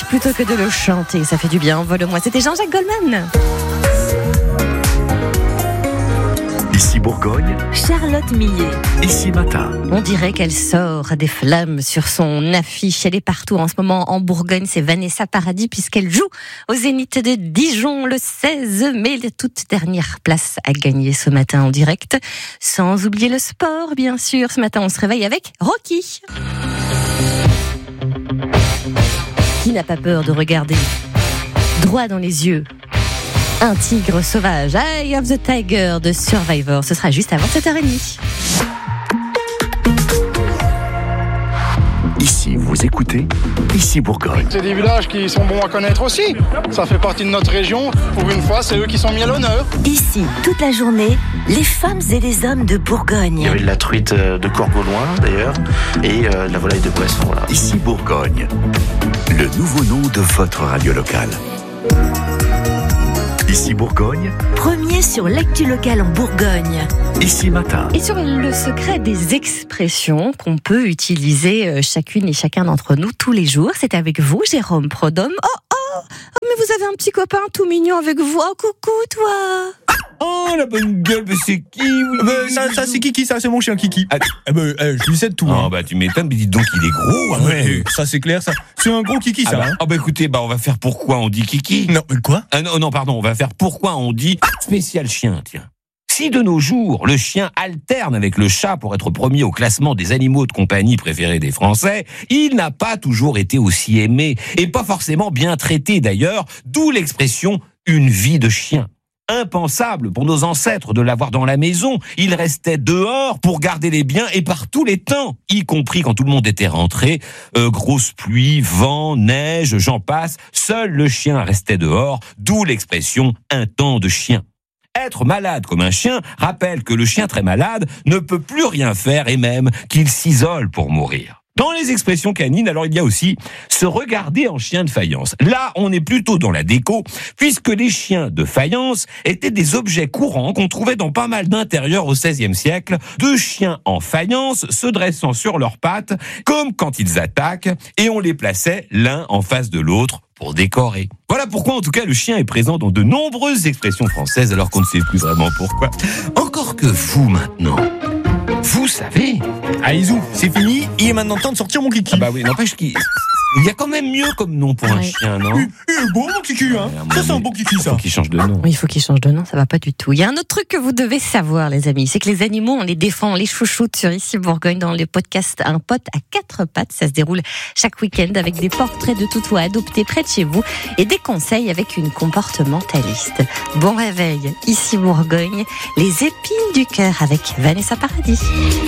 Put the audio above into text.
plutôt que de le chanter. Ça fait du bien, vole-moi. C'était Jean-Jacques Goldman. Ici Bourgogne, Charlotte Millet. Ici Matin. On dirait qu'elle sort des flammes sur son affiche. Elle est partout en ce moment en Bourgogne. C'est Vanessa Paradis puisqu'elle joue au Zénith de Dijon le 16 mai. La toute dernière place à gagner ce matin en direct. Sans oublier le sport, bien sûr. Ce matin, on se réveille avec Rocky. Qui n'a pas peur de regarder droit dans les yeux un tigre sauvage? Eye of the Tiger de Survivor. Ce sera juste avant 7h30. Ici, vous écoutez Ici Bourgogne. C'est des villages qui sont bons à connaître aussi. Ça fait partie de notre région. Pour une fois, c'est eux qui sont mis à l'honneur. Ici, toute la journée, les femmes et les hommes de Il y Bourgogne. avait de la truite de Corgoloin d'ailleurs et de la volaille de Poisson. Voilà. Ici Bourgogne, le nouveau nom de votre radio locale. Ici Bourgogne, Premier sur l'actu locale en Bourgogne. Ici Matin. Et sur le secret des expressions qu'on peut utiliser chacune et chacun d'entre nous tous les jours, c'est avec vous, Jérôme Prodhomme. Oh, mais vous avez un petit copain tout mignon avec vous. Oh, coucou, toi. Oh, la bonne gueule, mais c'est qui? Ça c'est Kiki, ça, c'est mon chien Kiki. Je lui sais de tout. Oh, bah, tu m'étonnes, mais dis donc, il est gros. Hein. Ouais, ça c'est clair, ça. C'est un gros Kiki, ça. Bah, écoutez, on va faire pourquoi on dit Kiki. Non, mais quoi? Non, pardon, on va faire pourquoi on dit spécial chien, tiens. Si de nos jours, le chien alterne avec le chat pour être premier au classement des animaux de compagnie préférés des Français, il n'a pas toujours été aussi aimé, et pas forcément bien traité d'ailleurs, d'où l'expression « une vie de chien ». Impensable pour nos ancêtres de l'avoir dans la maison. Il restait dehors pour garder les biens et par tous les temps, y compris quand tout le monde était rentré. Grosse pluie, vent, neige, j'en passe. Seul le chien restait dehors, d'où l'expression « un temps de chien ». Être malade comme un chien rappelle que le chien très malade ne peut plus rien faire et même qu'il s'isole pour mourir. Dans les expressions canines, alors il y a aussi se regarder en chien de faïence. Là, on est plutôt dans la déco, puisque les chiens de faïence étaient des objets courants qu'on trouvait dans pas mal d'intérieurs au XVIe siècle, deux chiens en faïence se dressant sur leurs pattes, comme quand ils attaquent, et on les plaçait l'un en face de l'autre pour décorer. Voilà pourquoi, en tout cas, le chien est présent dans de nombreuses expressions françaises, alors qu'on ne sait plus vraiment pourquoi. Encore que vous, maintenant, vous savez. Allez, Zou, c'est fini, il est maintenant temps de sortir mon Kiki. Ah bah oui, n'empêche qu'il y a quand même mieux comme nom pour un chien, non? Il est beau mon Kiki, hein. Ça c'est un bon Kiki, ça. Faut qu'il change de nom. Oui, il faut qu'il change de nom, ça va pas du tout. Il y a un autre truc que vous devez savoir, les amis, c'est que les animaux, on les défend, on les chouchoute sur Ici Bourgogne dans le podcast Un pote à quatre pattes. Ça se déroule chaque week-end avec des portraits de toutous adoptés près de chez vous et des conseils avec une comportementaliste. Bon réveil, Ici Bourgogne, les épines du cœur avec Vanessa Paradis.